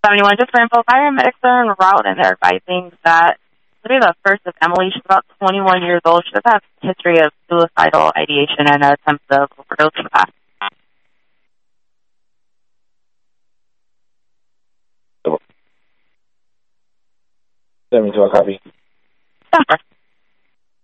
71, just for info, paramedics are en route and they're advising that maybe the first of Emily, she's about 21 years old. She does have a history of suicidal ideation and attempts of overdose in the past. 72, I copy. Denver.